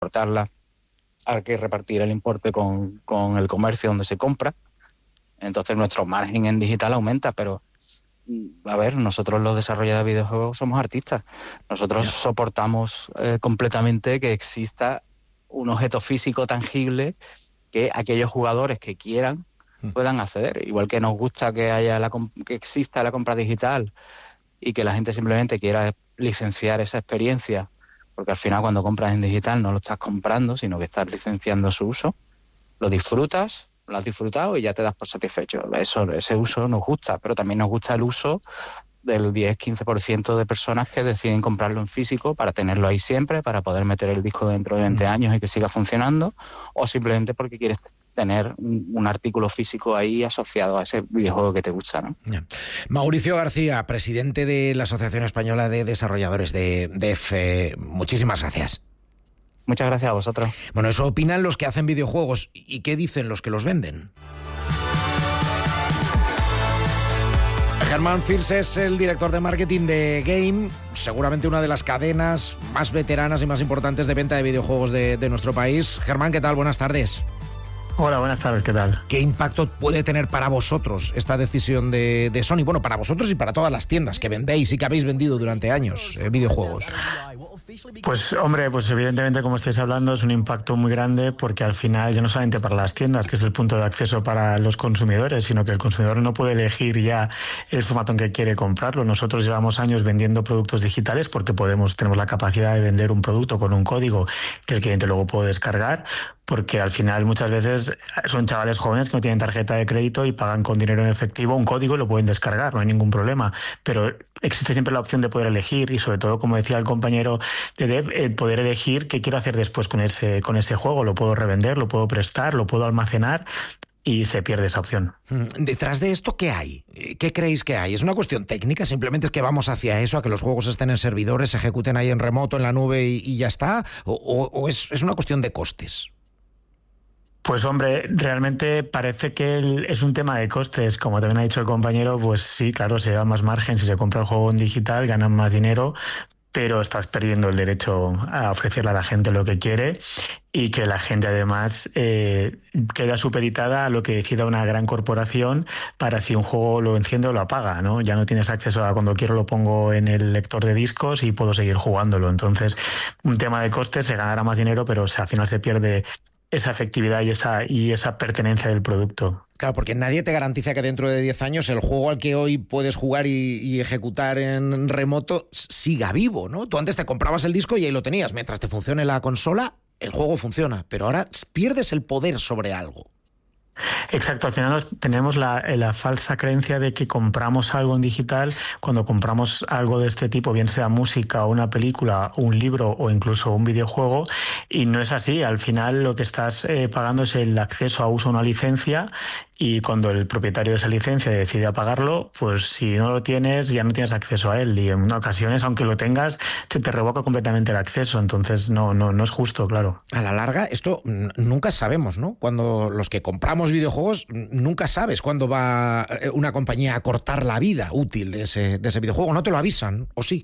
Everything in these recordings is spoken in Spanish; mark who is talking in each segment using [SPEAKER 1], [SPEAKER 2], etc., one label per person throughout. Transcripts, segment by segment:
[SPEAKER 1] exportarla, hay que repartir el importe con el comercio donde se compra. Entonces nuestro margen en digital aumenta, pero a ver, nosotros los desarrolladores de videojuegos somos artistas. Nosotros soportamos completamente que exista un objeto físico tangible que aquellos jugadores que quieran puedan acceder. Igual que nos gusta que que exista la compra digital y que la gente simplemente quiera licenciar esa experiencia, porque al final cuando compras en digital no lo estás comprando, sino que estás licenciando su uso, lo disfrutas, lo has disfrutado y ya te das por satisfecho. Ese uso nos gusta, pero también nos gusta el uso del 10-15% de personas que deciden comprarlo en físico para tenerlo ahí siempre, para poder meter el disco dentro de 20 años y que siga funcionando, o simplemente porque quieres tener un artículo físico ahí asociado a ese videojuego que te gusta, ¿no?
[SPEAKER 2] Mauricio García, presidente de la Asociación Española de Desarrolladores de DEF, muchísimas gracias.
[SPEAKER 1] Muchas gracias a vosotros.
[SPEAKER 2] Bueno, eso opinan los que hacen videojuegos. ¿Y qué dicen los que los venden? Germán Fils es el director de marketing de Game, seguramente una de las cadenas más veteranas y más importantes de venta de videojuegos de nuestro país. Germán, ¿qué tal? Buenas tardes.
[SPEAKER 3] Hola, buenas tardes, ¿qué tal?
[SPEAKER 2] ¿Qué impacto puede tener para vosotros esta decisión de Sony? Bueno, para vosotros y para todas las tiendas que vendéis y que habéis vendido durante años videojuegos.
[SPEAKER 3] Pues hombre, pues evidentemente, como estáis hablando, es un impacto muy grande, porque al final ya no solamente para las tiendas, que es el punto de acceso para los consumidores, sino que el consumidor no puede elegir ya el formato en que quiere comprarlo. Nosotros llevamos años vendiendo productos digitales porque tenemos la capacidad de vender un producto con un código que el cliente luego puede descargar, porque al final muchas veces son chavales jóvenes que no tienen tarjeta de crédito y pagan con dinero en efectivo un código y lo pueden descargar, no hay ningún problema, pero existe siempre la opción de poder elegir y, sobre todo, como decía el compañero de Dev, poder elegir qué quiero hacer después con ese juego. Lo puedo revender, lo puedo prestar, lo puedo almacenar, y se pierde esa opción.
[SPEAKER 2] ¿Detrás de esto qué hay? ¿Qué creéis que hay? ¿Es una cuestión técnica? ¿Simplemente es que vamos hacia eso, a que los juegos estén en servidores, se ejecuten ahí en remoto, en la nube y ya está? ¿O es una cuestión de costes?
[SPEAKER 3] Pues hombre, realmente parece que es un tema de costes. Como también ha dicho el compañero, pues sí, claro, se da más margen. Si se compra el juego en digital, ganan más dinero, pero estás perdiendo el derecho a ofrecerle a la gente lo que quiere, y que la gente además queda supeditada a lo que decida una gran corporación para si un juego lo enciende o lo apaga, ¿no? Ya no tienes acceso a cuando quiero lo pongo en el lector de discos y puedo seguir jugándolo. Entonces, un tema de costes, se ganará más dinero, pero al final se pierde esa efectividad y esa pertenencia del producto.
[SPEAKER 2] Claro, porque nadie te garantiza que dentro de 10 años el juego al que hoy puedes jugar y ejecutar en remoto siga vivo, ¿no? Tú antes te comprabas el disco y ahí lo tenías. Mientras te funcione la consola, el juego funciona, pero ahora pierdes el poder sobre algo.
[SPEAKER 3] Exacto, al final tenemos la falsa creencia de que compramos algo en digital cuando compramos algo de este tipo, bien sea música, una película, un libro o incluso un videojuego, y no es así. Al final lo que estás pagando es el acceso a uso a una licencia, y cuando el propietario de esa licencia decide apagarlo, pues si no lo tienes ya no tienes acceso a él, y en ocasiones, aunque lo tengas, se te revoca completamente el acceso. Entonces no es justo, claro.
[SPEAKER 2] A la larga, esto nunca sabemos, ¿no? Cuando los que compramos videojuegos, nunca sabes cuándo va una compañía a cortar la vida útil de ese videojuego. ¿No te lo avisan, o sí?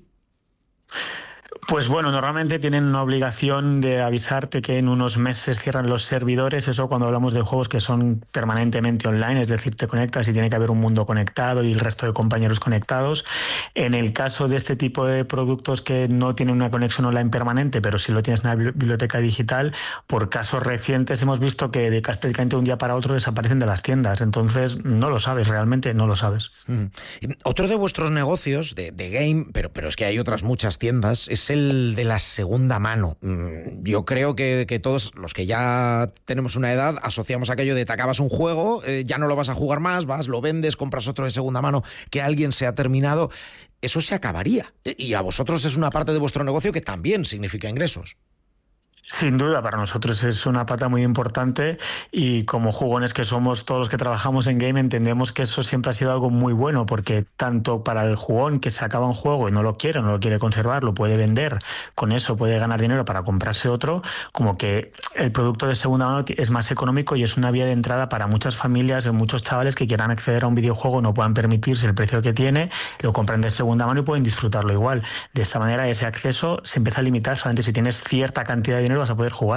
[SPEAKER 3] Pues bueno, normalmente tienen una obligación de avisarte que en unos meses cierran los servidores. Eso cuando hablamos de juegos que son permanentemente online, es decir, te conectas y tiene que haber un mundo conectado y el resto de compañeros conectados. En el caso de este tipo de productos que no tienen una conexión online permanente, pero sí lo tienes en una biblioteca digital, por casos recientes hemos visto que de prácticamente un día para otro desaparecen de las tiendas. Entonces no lo sabes, realmente no lo sabes.
[SPEAKER 2] Otro de vuestros negocios de Game, pero es que hay otras muchas tiendas, es el de la segunda mano. Yo creo que todos los que ya tenemos una edad asociamos aquello de te acabas un juego, ya no lo vas a jugar más, vas, lo vendes, compras otro de segunda mano que alguien se ha terminado. Eso se acabaría. Y a vosotros es una parte de vuestro negocio que también significa ingresos.
[SPEAKER 3] Sin duda, para nosotros es una pata muy importante, y como jugones que somos todos los que trabajamos en Game, entendemos que eso siempre ha sido algo muy bueno, porque tanto para el jugón que se acaba un juego y no lo quiere conservar, lo puede vender, con eso puede ganar dinero para comprarse otro, como que el producto de segunda mano es más económico y es una vía de entrada para muchas familias y muchos chavales que quieran acceder a un videojuego, no puedan permitirse el precio que tiene, lo compran de segunda mano y pueden disfrutarlo igual. De esta manera ese acceso se empieza a limitar solamente si tienes cierta cantidad de dinero vas a poder jugar.